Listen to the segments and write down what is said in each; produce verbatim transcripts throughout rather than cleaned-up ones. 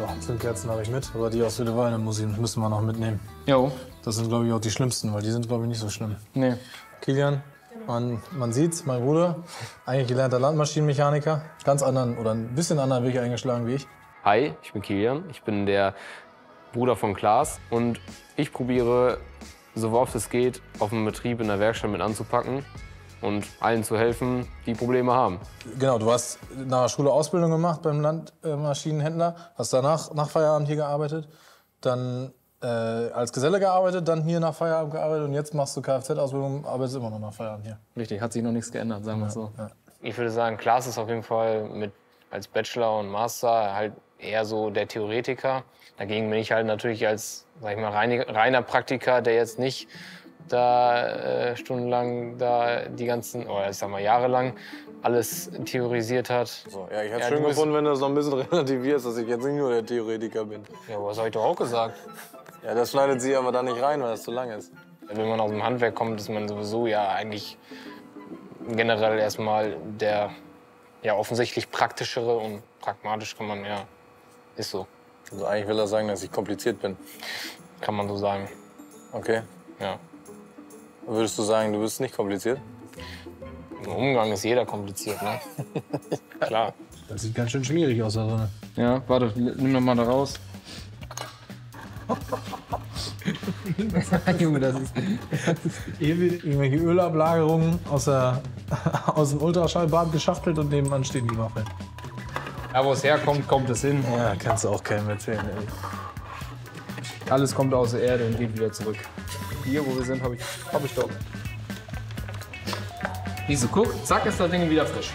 Zündkerzen habe ich mit, aber die aus Südeweine muss ich, müssen wir noch mitnehmen. Jo. Das sind, glaube ich, auch die schlimmsten, weil die sind, glaube ich, nicht so schlimm. Nee. Kilian, man, man sieht's, mein Bruder, eigentlich gelernter Landmaschinenmechaniker, ganz anderen oder ein bisschen anderen Weg eingeschlagen wie ich. Hi, ich bin Kilian, ich bin der Bruder von Klaas und ich probiere, so oft es geht, auf dem Betrieb in der Werkstatt mit anzupacken und allen zu helfen, die Probleme haben. Genau, du hast nach der Schule Ausbildung gemacht beim Landmaschinenhändler, hast danach nach Feierabend hier gearbeitet, dann äh, als Geselle gearbeitet, dann hier nach Feierabend gearbeitet und jetzt machst du Kfz-Ausbildung, arbeitest immer noch nach Feierabend hier. Richtig, hat sich noch nichts geändert, sagen wir es so. Ja. Ich würde sagen, Klaas ist auf jeden Fall mit, als Bachelor und Master halt eher so der Theoretiker. Dagegen bin ich halt natürlich als, sag ich mal, reiner Praktiker, der jetzt nicht da äh, stundenlang da die ganzen, oder ich sag mal jahrelang, alles theorisiert hat. So, ja, ich hätte es Ja, schön du bist- gefunden, wenn du das noch ein bisschen relativierst, dass ich jetzt nicht nur der Theoretiker bin. Ja, aber das habe ich doch auch gesagt. Ja, das schneidet sie aber da nicht rein, weil das zu lang ist. Wenn man aus dem Handwerk kommt, ist man sowieso ja eigentlich generell erstmal der ja, offensichtlich praktischere und pragmatisch kann man ja, ist so, Also eigentlich will er sagen, dass ich kompliziert bin. kann man so sagen. Okay. Ja. Würdest du sagen, du bist nicht kompliziert? Im Umgang ist jeder kompliziert, ne? Klar. Das sieht ganz schön schwierig aus da drin. Ja, warte, nimm noch mal da raus. Junge, das ist... Irgendwelche Ölablagerungen aus, der, aus dem Ultraschallbad geschachtelt und nebenan stehen die Waffeln. Ja, wo es herkommt, kommt es hin. Ja, kannst du auch keinem erzählen, ey. Alles kommt aus der Erde und geht wieder zurück. Hier, wo wir sind, habe ich, hab ich doch. Siehst du, guck, zack, ist das Ding wieder frisch.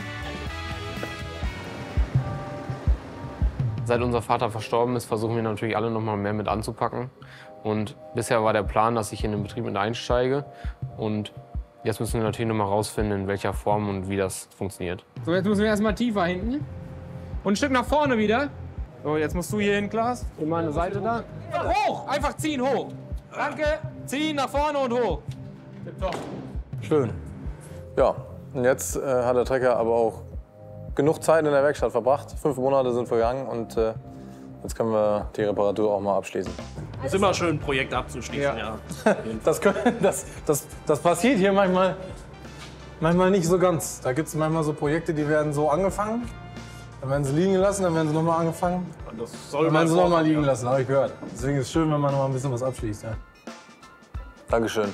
Seit unser Vater verstorben ist, versuchen wir natürlich alle noch mal mehr mit anzupacken. Und bisher war der Plan, dass ich in den Betrieb mit einsteige. Und jetzt müssen wir natürlich noch mal rausfinden, in welcher Form und wie das funktioniert. So, jetzt müssen wir erstmal tiefer hinten. Und ein Stück nach vorne wieder. So, jetzt musst du hier hin, Klaas. In meine Seite da. Hoch! Einfach ziehen, hoch. Danke. Ziehen nach vorne und hoch. Tipptopp. Schön. Ja, und jetzt äh, hat der Trecker aber auch genug Zeit in der Werkstatt verbracht. Fünf Monate sind vergangen und äh, jetzt können wir die Reparatur auch mal abschließen. Ist immer schön, ein Projekt abzuschließen, ja. Das, können, das, das, das passiert hier manchmal, manchmal nicht so ganz. Da gibt es manchmal so Projekte, die werden so angefangen, dann werden sie liegen gelassen, dann werden sie nochmal angefangen, Das soll dann werden sie nochmal vorkommen, liegen ja. lassen, habe ich gehört. Deswegen ist es schön, wenn man noch mal ein bisschen was abschließt. Ja. Dankeschön.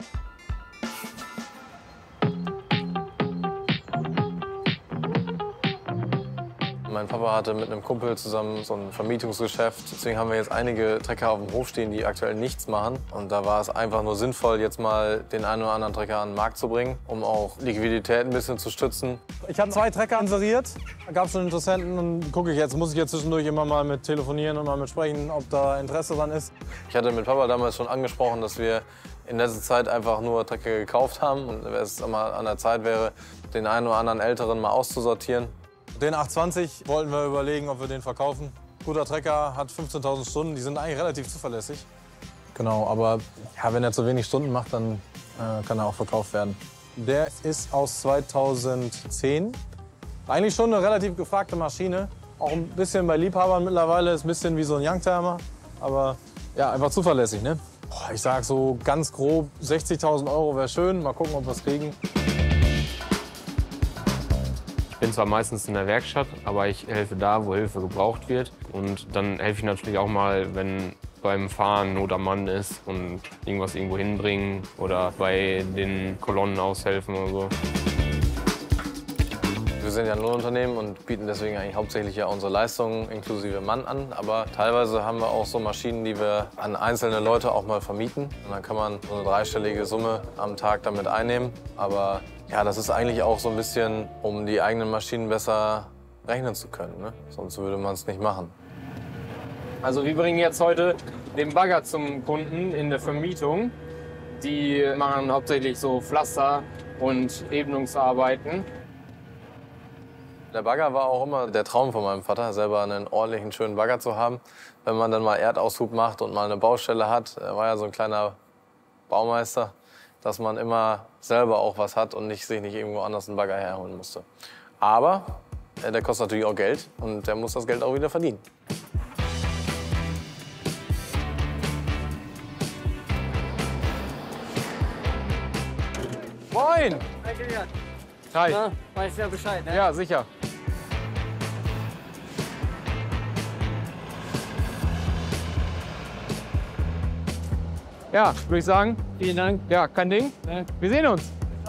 Mein Papa hatte mit einem Kumpel zusammen so ein Vermietungsgeschäft. Deswegen haben wir jetzt einige Trecker auf dem Hof stehen, die aktuell nichts machen. Und da war es einfach nur sinnvoll, jetzt mal den einen oder anderen Trecker an den Markt zu bringen, um auch Liquidität ein bisschen zu stützen. Ich habe zwei Trecker inseriert. Da gab es schon Interessenten und gucke ich jetzt, muss ich jetzt zwischendurch immer mal mit telefonieren und mal mit sprechen, ob da Interesse dran ist. Ich hatte mit Papa damals schon angesprochen, dass wir in letzter Zeit einfach nur Trecker gekauft haben und es mal an der Zeit wäre, den einen oder anderen Älteren mal auszusortieren. Den achthundertzwanzig wollten wir überlegen, ob wir den verkaufen. Guter Trecker, hat fünfzehntausend Stunden, die sind eigentlich relativ zuverlässig. Genau, aber ja, wenn er zu wenig Stunden macht, dann äh, kann er auch verkauft werden. Der ist aus zweitausendzehn. Eigentlich schon eine relativ gefragte Maschine. Auch ein bisschen bei Liebhabern mittlerweile, ist ein bisschen wie so ein Youngtimer. Aber ja, einfach zuverlässig, ne? Boah, ich sag so ganz grob, sechzigtausend Euro wäre schön. Mal gucken, ob wir es kriegen. Ich bin zwar meistens in der Werkstatt, aber ich helfe da, wo Hilfe gebraucht wird. Und dann helfe ich natürlich auch mal, wenn beim Fahren Not am Mann ist und irgendwas irgendwo hinbringen oder bei den Kolonnen aushelfen oder so. Wir sind ja ein Lohnunternehmen und bieten deswegen eigentlich hauptsächlich ja unsere Leistungen inklusive Mann an. Aber teilweise haben wir auch so Maschinen, die wir an einzelne Leute auch mal vermieten. Und dann kann man so eine dreistellige Summe am Tag damit einnehmen. Aber ja, das ist eigentlich auch so ein bisschen, um die eigenen Maschinen besser rechnen zu können, ne? Sonst würde man es nicht machen. Also wir bringen jetzt heute den Bagger zum Kunden in der Vermietung. Die machen hauptsächlich so Pflaster und Ebnungsarbeiten. Der Bagger war auch immer der Traum von meinem Vater, selber einen ordentlichen, schönen Bagger zu haben. Wenn man dann mal Erdaushub macht und mal eine Baustelle hat, er war ja so ein kleiner Baumeister, dass man immer selber auch was hat und nicht, sich nicht irgendwo anders einen Bagger herholen musste. Aber äh, der kostet natürlich auch Geld und der muss das Geld auch wieder verdienen. Moin! Hi. Ja, weiß ja Bescheid, ne? Ja, sicher. Ja, würde ich sagen. Vielen Dank. Ja, kein Ding. Ja. Wir sehen uns.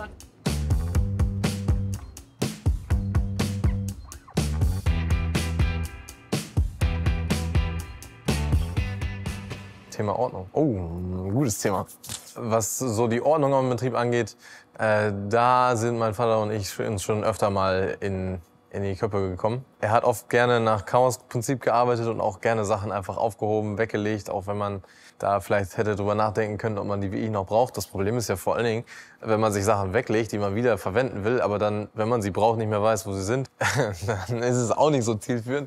Thema Ordnung. Oh, ein gutes Thema. Was so die Ordnung am Betrieb angeht, äh, da sind mein Vater und ich uns schon öfter mal in, in die Köpfe gekommen. Er hat oft gerne nach Chaos-Prinzip gearbeitet und auch gerne Sachen einfach aufgehoben, weggelegt, auch wenn man da vielleicht hätte drüber nachdenken können, ob man die wie ich noch braucht. Das Problem ist ja vor allen Dingen, wenn man sich Sachen weglegt, die man wieder verwenden will, aber dann, wenn man sie braucht, nicht mehr weiß, wo sie sind, dann ist es auch nicht so zielführend.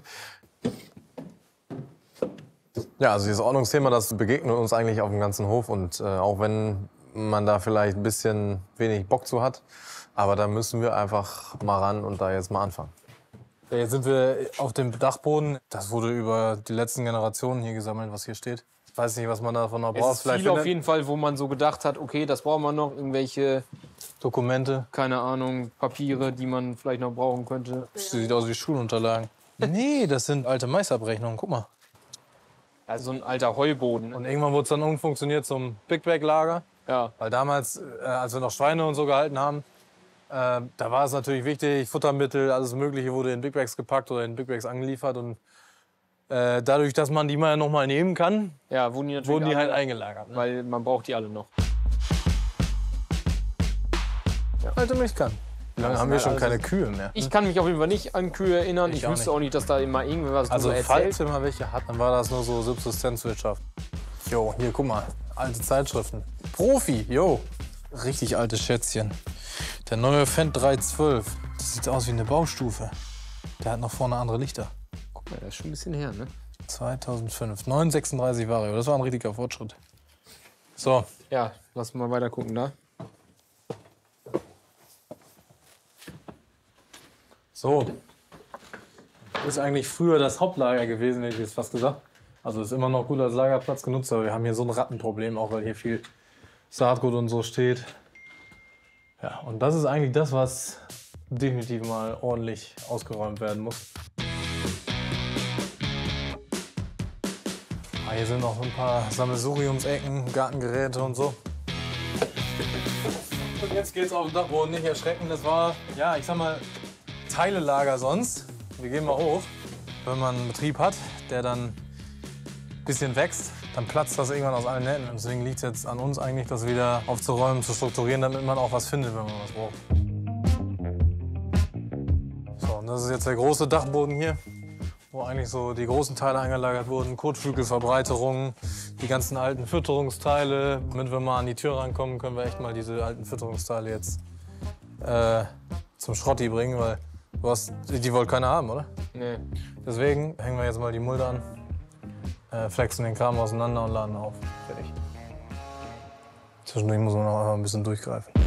Ja, also dieses Ordnungsthema, das begegnet uns eigentlich auf dem ganzen Hof. Und äh, auch wenn man da vielleicht ein bisschen wenig Bock zu hat, aber da müssen wir einfach mal ran und da jetzt mal anfangen. Ja, jetzt sind wir auf dem Dachboden. Das wurde über die letzten Generationen hier gesammelt, was hier steht. Ich weiß nicht, was man davon noch Es braucht. ist viel auf jeden Fall, wo man so gedacht hat, okay, das brauchen wir noch. Irgendwelche, Dokumente. keine Ahnung, Papiere, die man vielleicht noch brauchen könnte. Das sieht aus wie Schulunterlagen. Nee, das sind alte Maisabrechnungen. Guck mal. Also so ein alter Heuboden. Und irgendwann wurde es dann umfunktioniert zum Big Bag Lager. Ja. Weil damals, äh, als wir noch Schweine und so gehalten haben, äh, da war es natürlich wichtig, Futtermittel, alles Mögliche wurde in Big Bags gepackt oder in Big Bags angeliefert. Und äh, dadurch, dass man die mal noch mal nehmen kann, Ja, wurden die natürlich wurden die alle, halt eingelagert. Ne? weil man braucht die alle noch. Alte Milchkannen. Wie lange Das haben sind wir halt schon alles- keine Kühe mehr? Ich kann mich auf jeden Fall nicht an Kühe erinnern. Ich Ich, auch wüsste nicht. auch nicht, dass da immer irgendwas Also drüber falls erzählt. wir mal welche hatten, dann war das nur so Subsistenzwirtschaft. Jo, hier, guck mal. Alte Zeitschriften. Profi, jo. Richtig alte Schätzchen. Der neue Fendt drei zwölf. Das sieht aus wie eine Baustufe. Der hat noch vorne andere Lichter. Guck mal, das ist schon ein bisschen her, ne? zweitausendfünf. neunhundertsechsunddreißig Vario. Das war ein richtiger Fortschritt. So, Ja, lass mal weiter gucken da. so. Das ist eigentlich früher das Hauptlager gewesen, hätte ich jetzt fast gesagt. Also ist immer noch gut als Lagerplatz genutzt, aber wir haben hier so ein Rattenproblem, auch weil hier viel Saatgut und so steht. Ja, und das ist eigentlich das, was definitiv mal ordentlich ausgeräumt werden muss. Ah, hier sind noch ein paar Sammelsuriumsecken, Gartengeräte und so. Und jetzt geht's auf den Dachboden, nicht erschrecken. Das war, ja, ich sag mal, Teilelager sonst. Wir gehen mal hoch. Wenn man einen Betrieb hat, der dann ein bisschen wächst, dann platzt das irgendwann aus allen Nähten. Und deswegen liegt es jetzt an uns eigentlich, das wieder aufzuräumen, zu strukturieren, damit man auch was findet, wenn man was braucht. So, und das ist jetzt der große Dachboden hier, wo eigentlich so die großen Teile eingelagert wurden. Kotflügelverbreiterungen, die ganzen alten Fütterungsteile. Damit wir mal an die Tür rankommen, können wir echt mal diese alten Fütterungsteile jetzt äh, zum Schrotti bringen, weil du hast, die wollte keiner haben, oder? Nee. Deswegen hängen wir jetzt mal die Mulde an, äh, flexen den Kram auseinander und laden auf. Fertig. Zwischendurch muss man auch einfach ein bisschen durchgreifen.